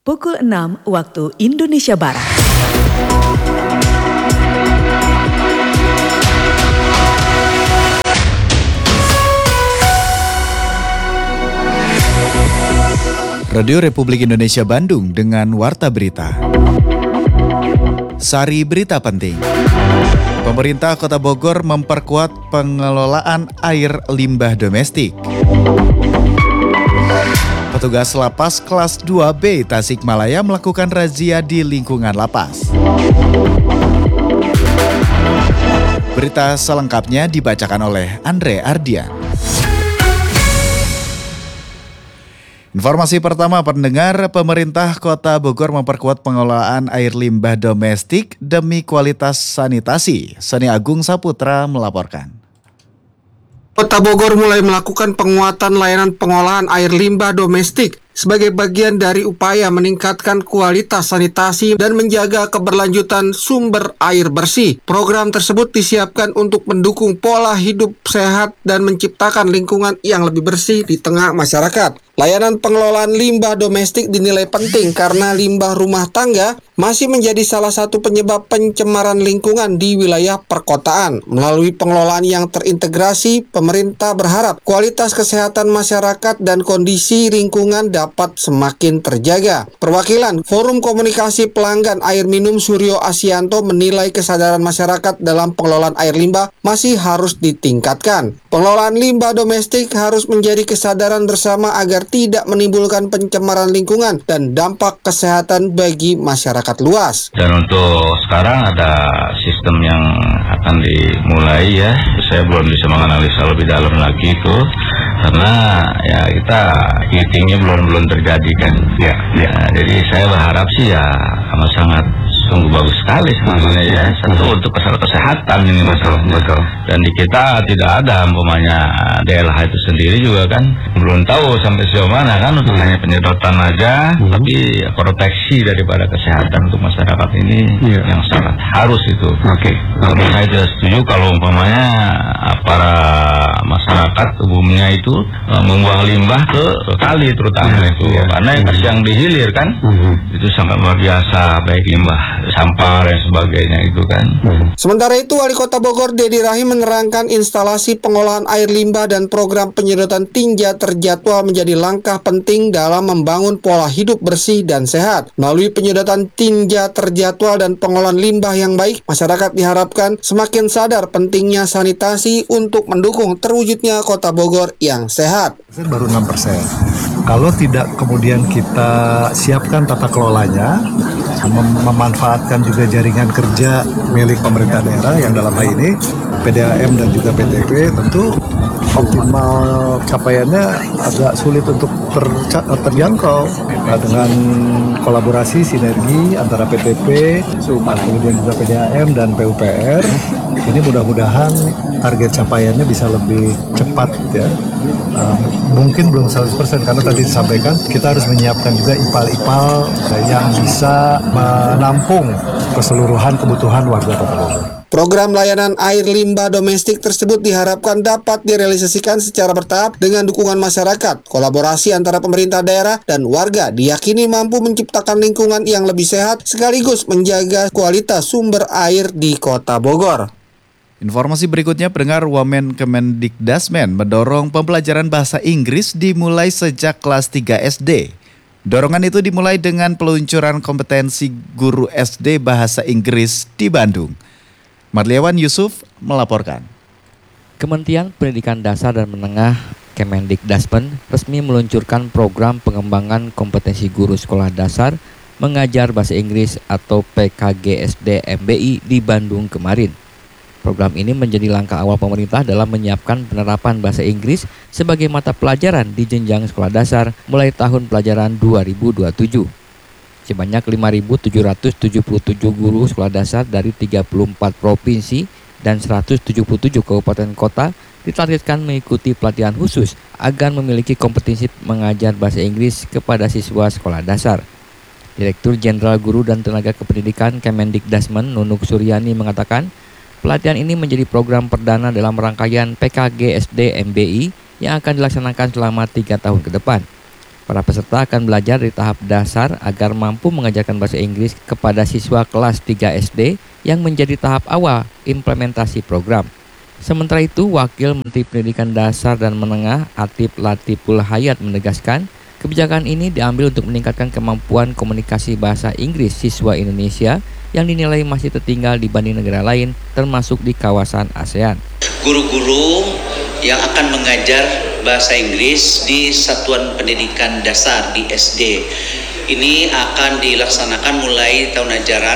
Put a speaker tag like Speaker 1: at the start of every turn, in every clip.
Speaker 1: Pukul 6 waktu Indonesia Barat.
Speaker 2: Radio Republik Indonesia Bandung dengan Warta Berita. Sari berita penting. Pemerintah Kota Bogor memperkuat pengelolaan air limbah domestik. Petugas lapas kelas 2B Tasikmalaya melakukan razia di lingkungan lapas. Berita selengkapnya dibacakan oleh Andre Ardian. Informasi pertama, pendengar, pemerintah Kota Bogor memperkuat pengelolaan air limbah domestik demi kualitas sanitasi. Seni Agung Saputra melaporkan.
Speaker 3: Kota Bogor mulai melakukan penguatan layanan pengolahan air limbah domestik sebagai bagian dari upaya meningkatkan kualitas sanitasi dan menjaga keberlanjutan sumber air bersih. Program tersebut disiapkan untuk mendukung pola hidup sehat dan menciptakan lingkungan yang lebih bersih di tengah masyarakat. Layanan pengelolaan limbah domestik dinilai penting karena limbah rumah tangga masih menjadi salah satu penyebab pencemaran lingkungan di wilayah perkotaan. Melalui pengelolaan yang terintegrasi, pemerintah berharap kualitas kesehatan masyarakat dan kondisi lingkungan dapat semakin terjaga. Perwakilan Forum Komunikasi Pelanggan Air Minum Suryo Asianto menilai kesadaran masyarakat dalam pengelolaan air limbah masih harus ditingkatkan. Pengelolaan limbah domestik harus menjadi kesadaran bersama agar tidak menimbulkan pencemaran lingkungan dan dampak kesehatan bagi masyarakat luas.
Speaker 4: Dan untuk sekarang ada sistem yang akan dimulai ya. Saya belum bisa menganalisa lebih dalam lagi itu karena ya kita meetingnya belum terjadi kan. Ya. Jadi saya berharap sih ya sangat sungguh bagus sekali sebenarnya ya. Satu untuk masalah kesehatan ini masalahnya. Betul. Dan di kita tidak ada umpamanya DLH itu sendiri juga kan belum tahu sampai sejauh mana kan untuk hanya penyedotan aja, tapi proteksi daripada kesehatan untuk masyarakat ini yang sangat harus itu. Oke. Saya tidak setuju kalau umpamanya para masyarakat umumnya itu membuang limbah ke kali terutama itu karena yang dihilir kan itu sangat luar biasa, baik limbah sampah dan sebagainya itu kan.
Speaker 3: Sementara itu Wali Kota Bogor Dedi Rahim menerangkan instalasi pengolahan air limbah dan program penyedotan tinja terjadwal menjadi langkah penting dalam membangun pola hidup bersih dan sehat. Melalui penyedotan tinja terjadwal dan pengolahan limbah yang baik, masyarakat diharapkan semakin sadar pentingnya sanitasi untuk mendukung terwujudnya Kota Bogor yang sehat.
Speaker 5: Baru 6%. Kalau tidak kemudian kita siapkan tata kelolanya, memanfaatkan juga jaringan kerja milik pemerintah daerah yang dalam hal ini PDAM dan juga PTP, tentu optimal capaiannya agak sulit untuk terjangkau. Nah, dengan kolaborasi sinergi antara PTP, kemudian juga PDAM dan PUPR, ini mudah-mudahan target capaiannya bisa lebih cepat ya. Mungkin belum 100% karena tadi disampaikan kita harus menyiapkan juga ipal-ipal yang bisa menampung keseluruhan kebutuhan warga Kota Bogor.
Speaker 3: Program layanan air limbah domestik tersebut diharapkan dapat direalisasikan secara bertahap dengan dukungan masyarakat. Kolaborasi antara pemerintah daerah dan warga diyakini mampu menciptakan lingkungan yang lebih sehat sekaligus menjaga kualitas sumber air di Kota Bogor.
Speaker 2: Informasi berikutnya, pendengar, Wamen Kemendikdasmen mendorong pembelajaran bahasa Inggris dimulai sejak kelas 3 SD. Dorongan itu dimulai dengan peluncuran kompetensi guru SD bahasa Inggris di Bandung. Marliawan Yusuf melaporkan.
Speaker 6: Kementerian Pendidikan Dasar dan Menengah Kemendikdasmen resmi meluncurkan program pengembangan kompetensi guru sekolah dasar mengajar bahasa Inggris atau PKGSD MBI di Bandung kemarin. Program ini menjadi langkah awal pemerintah dalam menyiapkan penerapan bahasa Inggris sebagai mata pelajaran di jenjang sekolah dasar mulai tahun pelajaran 2027. Sebanyak 5.777 guru sekolah dasar dari 34 provinsi dan 177 kabupaten kota ditargetkan mengikuti pelatihan khusus agar memiliki kompetensi mengajar bahasa Inggris kepada siswa sekolah dasar. Direktur Jenderal Guru dan Tenaga Kependidikan Kemendikdasmen Nunuk Suryani mengatakan, pelatihan ini menjadi program perdana dalam rangkaian PKGSD MBI yang akan dilaksanakan selama 3 tahun ke depan. Para peserta akan belajar di tahap dasar agar mampu mengajarkan bahasa Inggris kepada siswa kelas 3 SD yang menjadi tahap awal implementasi program. Sementara itu, Wakil Menteri Pendidikan Dasar dan Menengah Atif Latiful Hayat menegaskan, kebijakan ini diambil untuk meningkatkan kemampuan komunikasi bahasa Inggris siswa Indonesia yang dinilai masih tertinggal dibanding negara lain, termasuk di kawasan ASEAN.
Speaker 7: Guru-guru yang akan mengajar bahasa Inggris di Satuan Pendidikan Dasar di SD ini akan dilaksanakan mulai tahun ajaran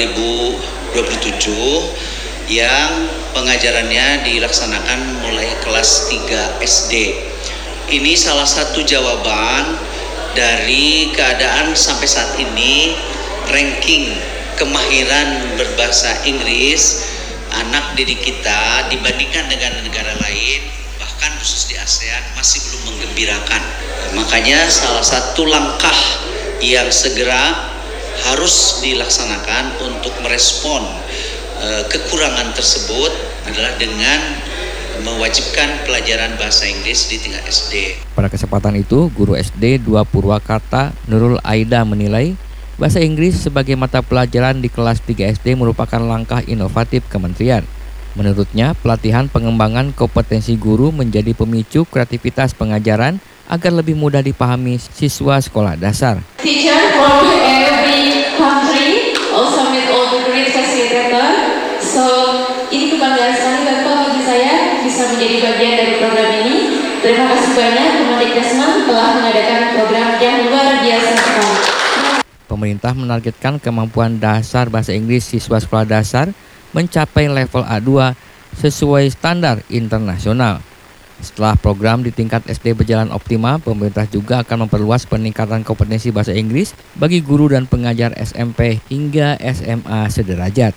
Speaker 7: 2027 yang pengajarannya dilaksanakan mulai kelas 3 SD. Ini salah satu jawaban dari keadaan sampai saat ini ranking kemahiran berbahasa Inggris anak didik kita dibandingkan dengan negara lain, bahkan khusus di ASEAN masih belum menggembirakan. Makanya salah satu langkah yang segera harus dilaksanakan untuk merespon kekurangan tersebut adalah dengan mewajibkan pelajaran bahasa Inggris di tingkat SD.
Speaker 6: Pada kesempatan itu, guru SD 2 Purwakarta Nurul Aida menilai bahasa Inggris sebagai mata pelajaran di kelas 3 SD merupakan langkah inovatif kementerian. Menurutnya, pelatihan pengembangan kompetensi guru menjadi pemicu kreativitas pengajaran agar lebih mudah dipahami siswa sekolah dasar.
Speaker 8: Teacher from every country also meet all the great facilitator. So, ini kebanggaan sekali Bapak bagi saya bisa menjadi bagian dari program ini. Terima kasih banyak Kemendikbudristek telah mengadakan program yang luar biasa sekali.
Speaker 6: Pemerintah menargetkan kemampuan dasar bahasa Inggris siswa sekolah dasar mencapai level A2 sesuai standar internasional. Setelah program di tingkat SD berjalan optimal, pemerintah juga akan memperluas peningkatan kompetensi bahasa Inggris bagi guru dan pengajar SMP hingga SMA sederajat.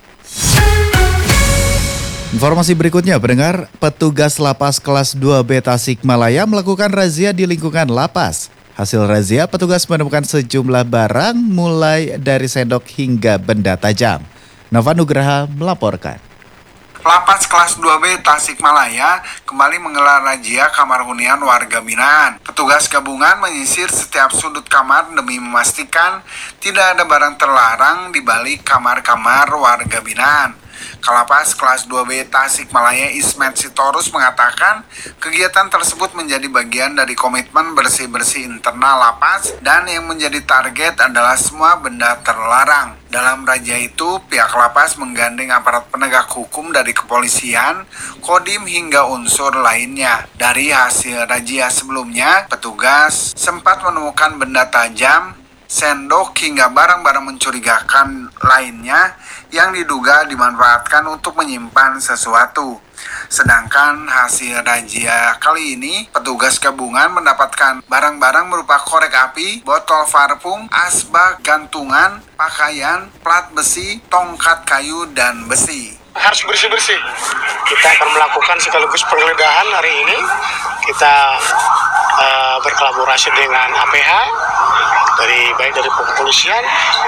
Speaker 2: Informasi berikutnya, pendengar, petugas lapas kelas 2B Tasikmalaya melakukan razia di lingkungan lapas. Hasil razia, petugas menemukan sejumlah barang mulai dari sendok hingga benda tajam. Nova Nugraha melaporkan.
Speaker 9: Lapas kelas 2B Tasikmalaya kembali menggelar razia kamar hunian warga binaan. Petugas gabungan menyisir setiap sudut kamar demi memastikan tidak ada barang terlarang di balik kamar-kamar warga binaan. Kalapas kelas 2B Tasikmalaya Ismet Sitorus mengatakan kegiatan tersebut menjadi bagian dari komitmen bersih-bersih internal lapas dan yang menjadi target adalah semua benda terlarang. Dalam razia itu, pihak lapas menggandeng aparat penegak hukum dari kepolisian, Kodim hingga unsur lainnya. Dari hasil razia sebelumnya, petugas sempat menemukan benda tajam, sendok hingga barang-barang mencurigakan lainnya yang diduga dimanfaatkan untuk menyimpan sesuatu. Sedangkan hasil razia kali ini, petugas gabungan mendapatkan barang-barang berupa korek api, botol parfum, asbak gantungan, pakaian, plat besi, tongkat kayu, dan besi.
Speaker 10: Harus bersih-bersih. Kita akan melakukan sekaligus penggeledahan hari ini. Kita berkolaborasi dengan APH, baik dari kepolisian,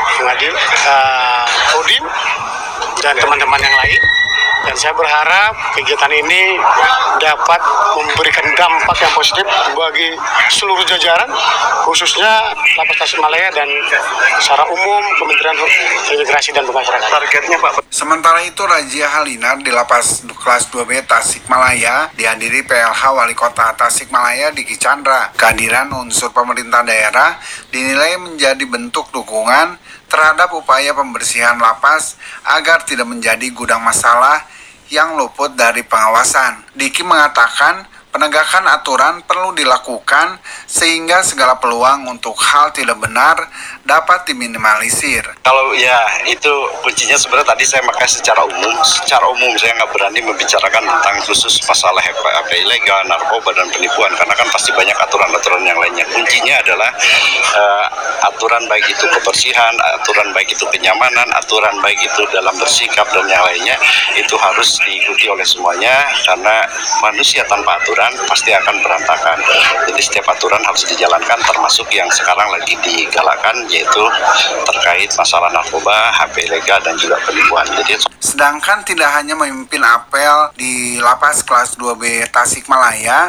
Speaker 10: Kodim, dan teman-teman yang lain. Dan saya berharap kegiatan ini dapat memberikan dampak yang positif bagi seluruh jajaran, khususnya Lapas Tasikmalaya dan secara umum Kementerian Imigrasi dan Pemasyarakatan. Targetnya Pak.
Speaker 9: Sementara itu, razia halinar di Lapas kelas 2B Tasikmalaya dihadiri PLH Wali Kota Tasikmalaya Diki Chandra. Kehadiran unsur pemerintah daerah dinilai menjadi bentuk dukungan terhadap upaya pembersihan lapas agar tidak menjadi gudang masalah yang luput dari pengawasan. Diki mengatakan penegakan aturan perlu dilakukan sehingga segala peluang untuk hal tidak benar dapat diminimalisir.
Speaker 11: Kalau ya itu kuncinya sebenarnya tadi saya pakai secara umum. Secara umum saya nggak berani membicarakan tentang khusus masalah HP ilegal, narkoba dan penipuan karena kan pasti banyak aturan-aturan yang lainnya. Kuncinya adalah aturan baik itu kebersihan, aturan baik itu kenyamanan, aturan baik itu dalam bersikap dan yang lainnya itu harus diikuti oleh semuanya karena manusia tanpa aturan pasti akan berantakan. Jadi setiap aturan harus dijalankan termasuk yang sekarang lagi digalakkan yaitu terkait masalah narkoba, HP ilegal dan juga penipuan. Jadi
Speaker 9: sedangkan tidak hanya memimpin apel di Lapas kelas 2B Tasikmalaya,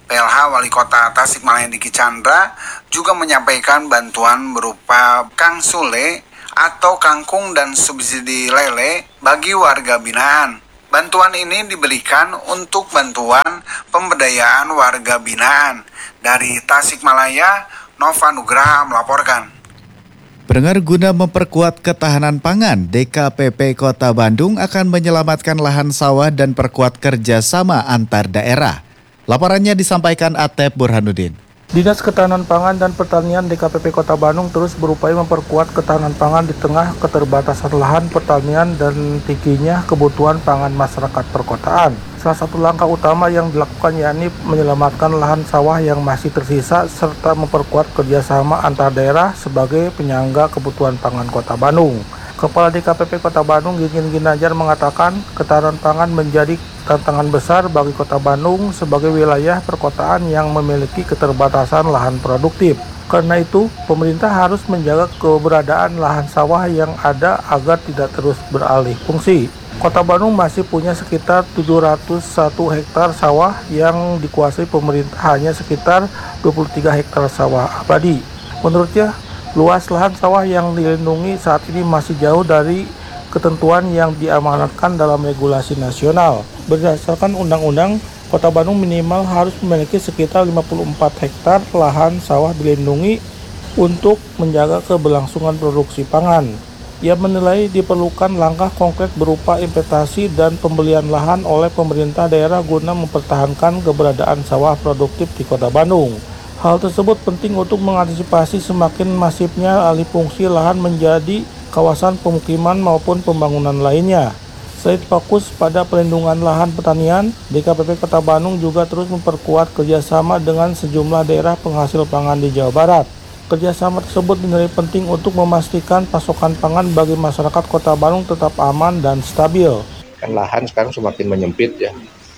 Speaker 9: PLH Wali Kota Tasikmalaya Diki Chandra juga menyampaikan bantuan berupa Kang Sule atau kangkung dan subsidi lele bagi warga binaan. Bantuan ini diberikan untuk bantuan pemberdayaan warga binaan. Dari Tasikmalaya, Nova Nugraha melaporkan.
Speaker 2: Pendengar, guna memperkuat ketahanan pangan, DKPP Kota Bandung akan menyelamatkan lahan sawah dan perkuat kerjasama antar daerah. Laporannya disampaikan Atep Burhanuddin.
Speaker 12: Dinas Ketahanan Pangan dan Pertanian DKPP Kota Bandung terus berupaya memperkuat ketahanan pangan di tengah keterbatasan lahan pertanian dan tingginya kebutuhan pangan masyarakat perkotaan. Salah satu langkah utama yang dilakukan yakni menyelamatkan lahan sawah yang masih tersisa serta memperkuat kerjasama antar daerah sebagai penyangga kebutuhan pangan Kota Bandung. Kepala DKPP Kota Bandung Gingin Ginanjar mengatakan ketahanan pangan menjadi tantangan besar bagi Kota Bandung sebagai wilayah perkotaan yang memiliki keterbatasan lahan produktif. Karena itu, pemerintah harus menjaga keberadaan lahan sawah yang ada agar tidak terus beralih fungsi. Kota Bandung masih punya sekitar 701 hektar sawah yang dikuasai pemerintah hanya sekitar 23 hektar sawah abadi. Menurutnya, luas lahan sawah yang dilindungi saat ini masih jauh dari ketentuan yang diamanatkan dalam regulasi nasional. Berdasarkan undang-undang, Kota Bandung minimal harus memiliki sekitar 54 hektar lahan sawah dilindungi untuk menjaga keberlangsungan produksi pangan. Ia menilai diperlukan langkah konkret berupa investasi dan pembelian lahan oleh pemerintah daerah guna mempertahankan keberadaan sawah produktif di Kota Bandung. Hal tersebut penting untuk mengantisipasi semakin masifnya alih fungsi lahan menjadi kawasan pemukiman maupun pembangunan lainnya. Selain fokus pada perlindungan lahan pertanian, DKPP Kota Bandung juga terus memperkuat kerjasama dengan sejumlah daerah penghasil pangan di Jawa Barat. Kerjasama tersebut dinilai penting untuk memastikan pasokan pangan bagi masyarakat Kota Bandung tetap aman dan stabil.
Speaker 13: Lahan sekarang semakin menyempit ya,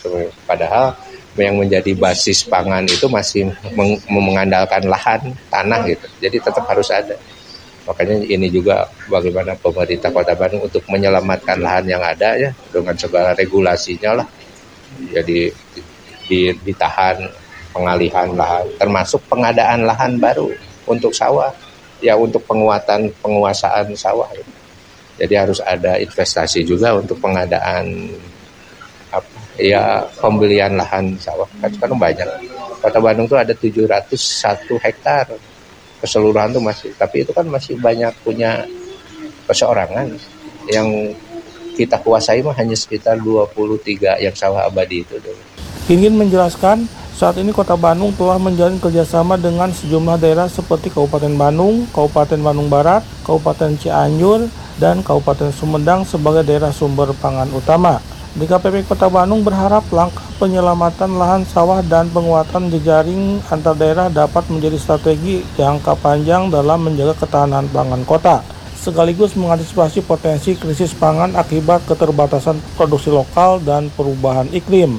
Speaker 13: padahal yang menjadi basis pangan itu masih mengandalkan lahan, tanah gitu. Jadi tetap harus ada. Makanya ini juga bagaimana pemerintah Kota Bandung untuk menyelamatkan lahan yang ada ya dengan segala regulasinya lah. Jadi ditahan pengalihan lahan, termasuk pengadaan lahan baru untuk sawah, ya untuk penguasaan sawah. Jadi harus ada investasi juga untuk pengadaan pembelian lahan sawah. Kan sekarang banyak. Kota Bandung tuh ada 701 hektar. Keseluruhan tuh masih, tapi itu kan masih banyak punya perseorangan. Yang kita kuasai mah hanya sekitar 23 yang sawah abadi itu.
Speaker 12: Ingin menjelaskan, saat ini Kota Bandung telah menjalin kerjasama dengan sejumlah daerah seperti Kabupaten Bandung, Kabupaten Bandung Barat, Kabupaten Cianjur, dan Kabupaten Sumedang sebagai daerah sumber pangan utama. DKPP Kota Bandung berharap langkah penyelamatan lahan sawah dan penguatan jejaring antar daerah dapat menjadi strategi jangka panjang dalam menjaga ketahanan pangan kota, sekaligus mengantisipasi potensi krisis pangan akibat keterbatasan produksi lokal dan perubahan iklim.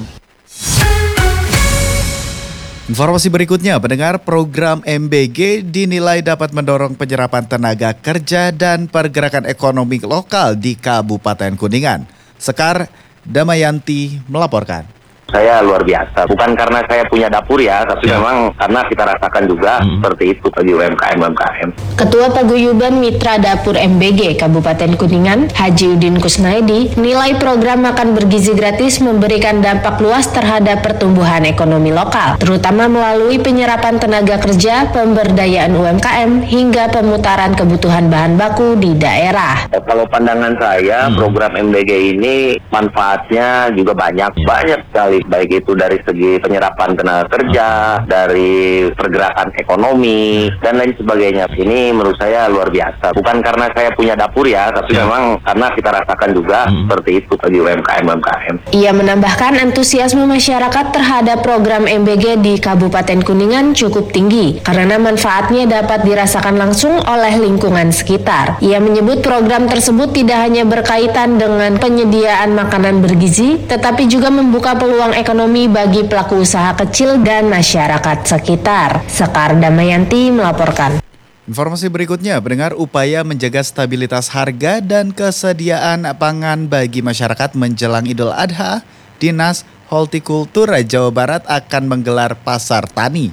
Speaker 2: Informasi berikutnya, pendengar, program MBG dinilai dapat mendorong penyerapan tenaga kerja dan pergerakan ekonomi lokal di Kabupaten Kuningan. Sekar Damayanti melaporkan.
Speaker 14: Saya luar biasa, bukan karena saya punya dapur ya, tapi memang karena kita rasakan juga seperti itu bagi UMKM.
Speaker 15: Ketua Paguyuban Mitra Dapur MBG Kabupaten Kuningan, Haji Udin Kusnaidi, nilai program makan bergizi gratis memberikan dampak luas terhadap pertumbuhan ekonomi lokal, terutama melalui penyerapan tenaga kerja, pemberdayaan UMKM, hingga pemutaran kebutuhan bahan baku di daerah.
Speaker 14: Kalau pandangan saya, program MBG ini manfaatnya juga banyak sekali. Baik itu dari segi penyerapan tenaga kerja, dari pergerakan ekonomi, dan lain sebagainya. Ini menurut saya luar biasa. Bukan karena saya punya dapur ya, tapi memang karena kita rasakan juga seperti itu bagi UMKM.
Speaker 15: Ia menambahkan antusiasme masyarakat terhadap program MBG di Kabupaten Kuningan cukup tinggi, karena manfaatnya dapat dirasakan langsung oleh lingkungan sekitar. Ia menyebut program tersebut tidak hanya berkaitan dengan penyediaan makanan bergizi, tetapi juga membuka peluang ekonomi bagi pelaku usaha kecil dan masyarakat sekitar. Sekar Damayanti melaporkan.
Speaker 2: Informasi berikutnya, pendengar, upaya menjaga stabilitas harga dan kesediaan pangan bagi masyarakat menjelang Idul Adha, Dinas Hortikultura Jawa Barat akan menggelar pasar tani.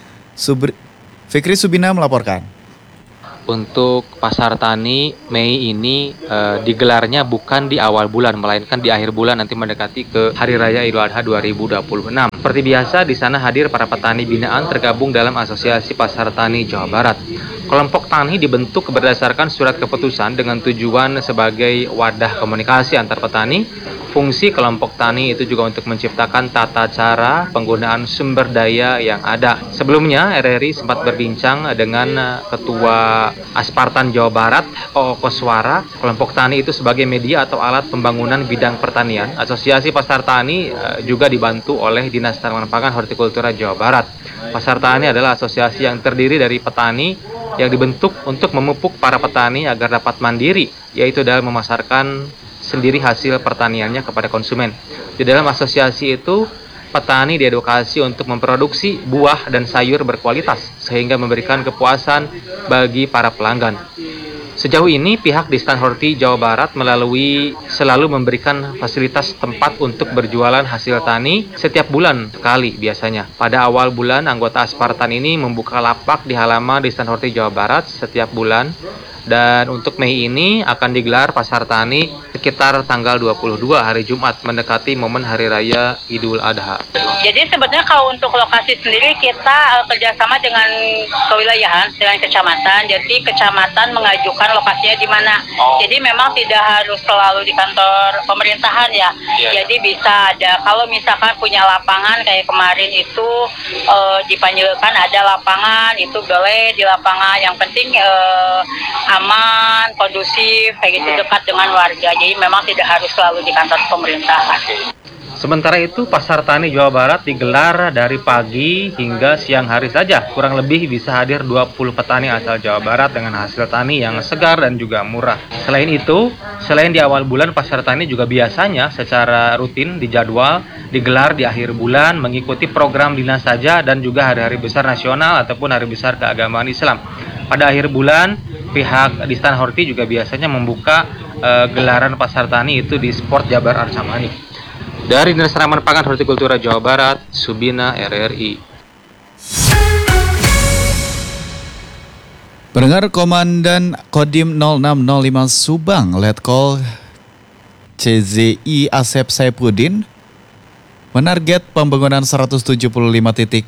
Speaker 2: Fikri Subina melaporkan.
Speaker 16: Untuk pasar tani Mei ini digelarnya bukan di awal bulan, melainkan di akhir bulan nanti mendekati ke Hari Raya Idul Adha 2026. Seperti biasa, di sana hadir para petani binaan tergabung dalam Asosiasi Pasar Tani Jawa Barat. Kelompok tani dibentuk berdasarkan surat keputusan dengan tujuan sebagai wadah komunikasi antar petani. Fungsi kelompok tani itu juga untuk menciptakan tata cara penggunaan sumber daya yang ada. Sebelumnya, RRI sempat berbincang dengan Ketua Aspartan Jawa Barat, O. Koswara. Kelompok tani itu sebagai media atau alat pembangunan bidang pertanian. Asosiasi Pasar Tani juga dibantu oleh Dinas Tanaman Pangan Hortikultura Jawa Barat. Pasar Tani adalah asosiasi yang terdiri dari petani yang dibentuk untuk memupuk para petani agar dapat mandiri, yaitu dalam memasarkan sendiri hasil pertaniannya kepada konsumen. Di dalam asosiasi itu, petani diedukasi untuk memproduksi buah dan sayur berkualitas sehingga memberikan kepuasan bagi para pelanggan. Sejauh ini, pihak Distan Horti Jawa Barat selalu memberikan fasilitas tempat untuk berjualan hasil tani setiap bulan sekali biasanya. Pada awal bulan, anggota Aspartan ini membuka lapak di halaman Distan Horti Jawa Barat setiap bulan. Dan untuk Mei ini akan digelar pasar tani sekitar tanggal 22 hari Jumat mendekati momen Hari Raya Idul Adha.
Speaker 17: Jadi sebetulnya kalau untuk lokasi sendiri kita kerjasama dengan kewilayahan, dengan kecamatan. Jadi kecamatan mengajukan lokasinya di mana. Jadi memang tidak harus selalu di kantor pemerintahan ya. Jadi bisa ada, kalau misalkan punya lapangan kayak kemarin itu dipanggilkan ada lapangan, itu boleh di lapangan. Yang penting aman, kondusif, kayak gitu, dekat dengan warga. Jadi memang tidak harus selalu di kantor pemerintahan.
Speaker 16: Sementara itu, Pasar Tani Jawa Barat digelar dari pagi hingga siang hari saja. Kurang lebih bisa hadir 20 petani asal Jawa Barat dengan hasil tani yang segar dan juga murah. Selain itu, selain di awal bulan, Pasar Tani juga biasanya secara rutin dijadwal digelar di akhir bulan mengikuti program dinas saja dan juga hari-hari besar nasional ataupun hari besar keagamaan Islam. Pada akhir bulan, pihak Distan Horti juga biasanya membuka gelaran pasar tani itu di Sport Jabar Arsamani. Dari Dinas Tanaman Pangan Hortikultura Jawa Barat, Subina, RRI.
Speaker 2: Pendengar, Komandan Kodim 0605 Subang, Letkol CZI Asep Saipudin menarget pembangunan 175 titik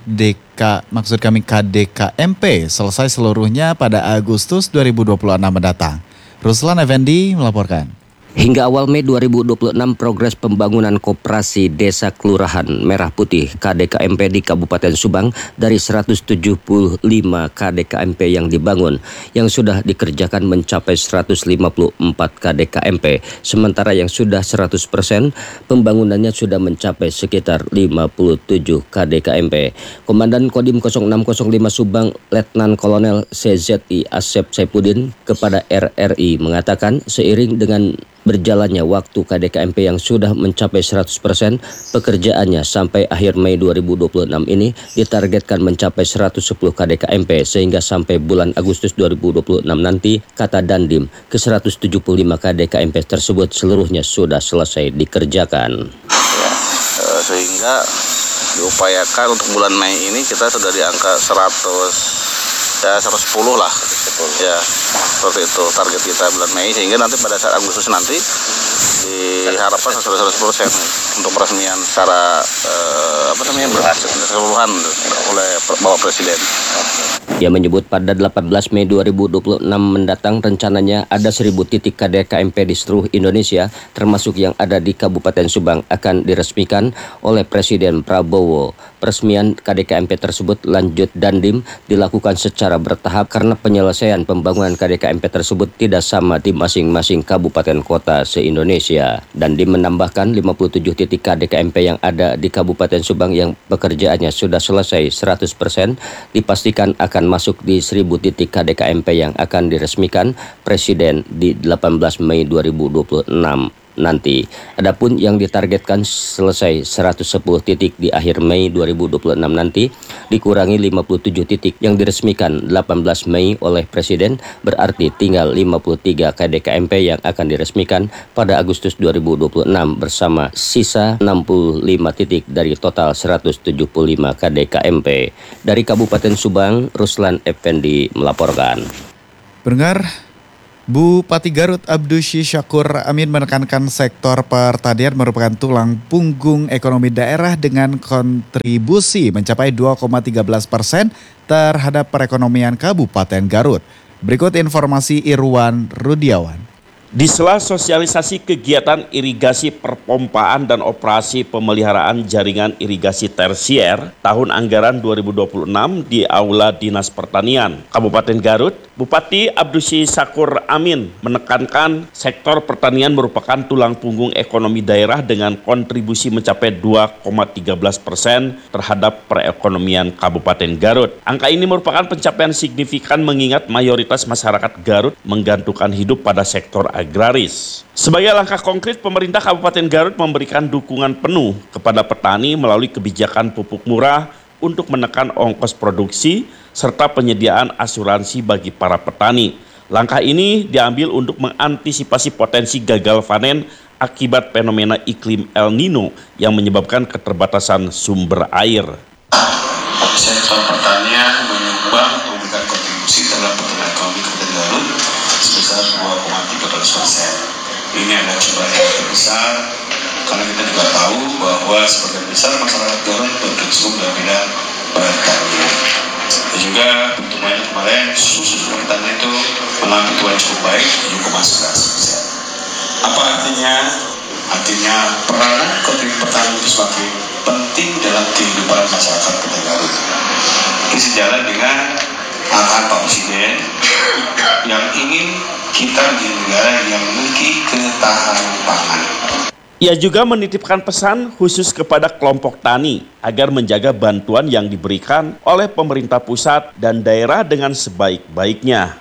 Speaker 2: KDKMP selesai seluruhnya pada Agustus 2026 mendatang. Ruslan Effendi melaporkan.
Speaker 18: Hingga awal Mei 2026, progres pembangunan koperasi Desa Kelurahan Merah Putih KDKMP di Kabupaten Subang dari 175 KDKMP yang dibangun, yang sudah dikerjakan mencapai 154 KDKMP, sementara yang sudah 100% pembangunannya sudah mencapai sekitar 57 KDKMP. Komandan Kodim 0605 Subang, Letnan Kolonel CZI Asep Saipudin kepada RRI mengatakan seiring dengan berjalannya waktu KDKMP yang sudah mencapai 100%, pekerjaannya sampai akhir Mei 2026 ini ditargetkan mencapai 110 KDKMP sehingga sampai bulan Agustus 2026 nanti, kata Dandim, ke 175 KDKMP tersebut seluruhnya sudah selesai dikerjakan.
Speaker 19: Sehingga diupayakan untuk bulan Mei ini kita sudah di angka 110 lah. Ya, seperti itu target kita bulan Mei, sehingga nanti pada saat Agustus nanti diharapkan 100% untuk peresmian secara berhasil keseluruhan oleh Bapak Presiden.
Speaker 18: Ia menyebut pada 18 Mei 2026 mendatang rencananya ada 1.000 titik KDKMP di seluruh Indonesia, termasuk yang ada di Kabupaten Subang, akan diresmikan oleh Presiden Prabowo. Peresmian KDKMP tersebut, lanjut Dandim, dilakukan secara bertahap karena penyelesaian pembangunan KDKMP tersebut tidak sama di masing-masing kabupaten kota se-Indonesia. Dandim menambahkan 57 titik KDKMP yang ada di Kabupaten Subang yang pekerjaannya sudah selesai 100% dipastikan akan masuk di 1.000 titik KDKMP yang akan diresmikan Presiden di 18 Mei 2026 nanti. Adapun yang ditargetkan selesai 110 titik di akhir Mei 2026 nanti, dikurangi 57 titik yang diresmikan 18 Mei oleh Presiden, berarti tinggal 53 KDKMP yang akan diresmikan pada Agustus 2026 bersama sisa 65 titik dari total 175 KDKMP. Dari Kabupaten Subang, Ruslan Effendi melaporkan.
Speaker 2: Pendengar, Bupati Garut Abdusy Syakur Amin menekankan sektor pertanian merupakan tulang punggung ekonomi daerah dengan kontribusi mencapai 2,13% terhadap perekonomian Kabupaten Garut. Berikut informasi Irwan Rudiawan.
Speaker 20: Di sela sosialisasi kegiatan irigasi perpompaan dan operasi pemeliharaan jaringan irigasi tersier tahun anggaran 2026 di Aula Dinas Pertanian Kabupaten Garut, Bupati Abdusy Syakur Amin menekankan sektor pertanian merupakan tulang punggung ekonomi daerah dengan kontribusi mencapai 2,13% terhadap perekonomian Kabupaten Garut. Angka ini merupakan pencapaian signifikan mengingat mayoritas masyarakat Garut menggantungkan hidup pada sektor agraris. Sebagai langkah konkret, pemerintah Kabupaten Garut memberikan dukungan penuh kepada petani melalui kebijakan pupuk murah untuk menekan ongkos produksi serta penyediaan asuransi bagi para petani. Langkah ini diambil untuk mengantisipasi potensi gagal panen akibat fenomena iklim El Nino yang menyebabkan keterbatasan sumber air.
Speaker 21: Sektor pertanian menyumbang memberikan kontribusi terhadap pertumbuhan ekonomi Kabupaten Garut sebesar 2,13%. Ini adalah jumlah yang besar karena kita juga tahu bahwa sebagian besar masyarakat Garut berkecimpung dalam bidang pertanian. Dan juga pertumbuhannya kemarin khusus pertanian itu mengalami pertumbuhan cukup baik 7,11%. Apa artinya? Artinya peranan kontribusi pertanian itu semakin penting dalam kehidupan masyarakat Kota Garut. Ini sejalan dengan arahan Pak Presiden yang ingin kita menjadi negara yang memiliki ketahanan pangan.
Speaker 20: Ia juga menitipkan pesan khusus kepada kelompok tani agar menjaga bantuan yang diberikan oleh pemerintah pusat dan daerah dengan sebaik-baiknya.